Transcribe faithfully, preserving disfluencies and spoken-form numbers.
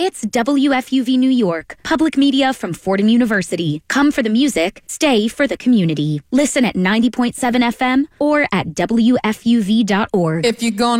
It's W F U V New York, public media from Fordham University. Come for the music, stay for the community. Listen at ninety point seven F M or at W F U V dot org. If you're gonna